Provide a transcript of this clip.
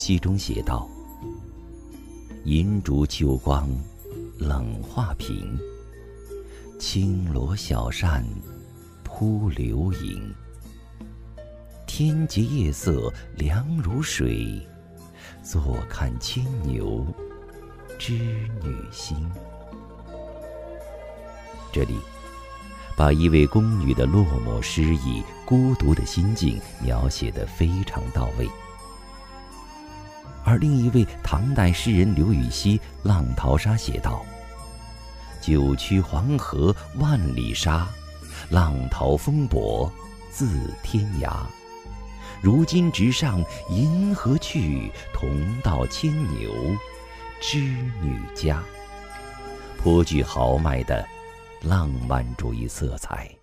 其中写道：银烛秋光冷画屏，轻罗小扇扑流萤。天阶夜色凉如水，坐看牵牛织女星。这里把一位宫女的落寞失意、孤独的心境描写得非常到位。而另一位唐代诗人刘禹锡《浪淘沙》写道：九曲黄河万里沙，浪淘风簸自天涯。如今直上银河去，同到牵牛织女家。颇具豪迈的浪漫主义色彩。